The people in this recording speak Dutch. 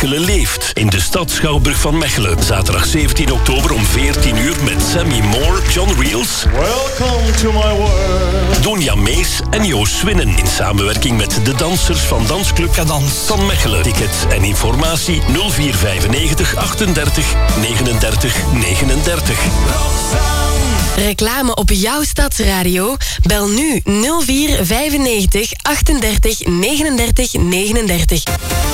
Mechelen leeft. In de stad Schouwburg van Mechelen. Zaterdag 17 oktober om 14 uur met Sammy Moore, John Reels. Welcome to my world. Donja Mees en Joost Swinnen. In samenwerking met de dansers van Dansclub Cadans van Mechelen. Tickets en informatie 0495 38 39 39. Reclame op jouw stadsradio? Bel nu 0495 38 39 39.